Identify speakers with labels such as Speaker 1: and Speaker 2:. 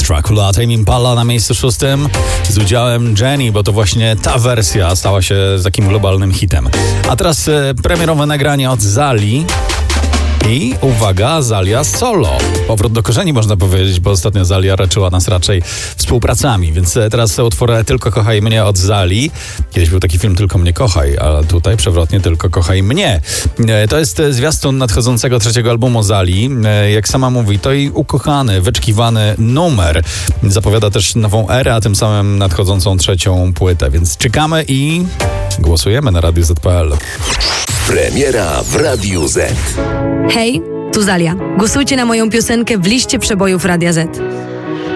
Speaker 1: Dracula, Tame Impala na miejscu 6 z udziałem Jenny, bo to właśnie ta wersja stała się takim globalnym hitem. A teraz premierowe nagranie od Zali. I uwaga, Zalia solo. Powrót do korzeni można powiedzieć, bo ostatnio Zalia raczyła nas raczej współpracami, więc teraz utwór Tylko kochaj mnie od Zali. Kiedyś był taki film Tylko mnie kochaj, a tutaj przewrotnie Tylko kochaj mnie. To jest zwiastun nadchodzącego 3. albumu Zali. Jak sama mówi, to jej ukochany, wyczekiwany numer. Zapowiada też nową erę, a tym samym nadchodzącą 3. płytę, więc czekamy i głosujemy na Radiu Z.pl.
Speaker 2: Premiera w Radiu Z.
Speaker 3: Hej, tu Zalia. Głosujcie na moją piosenkę w liście przebojów Radia Z.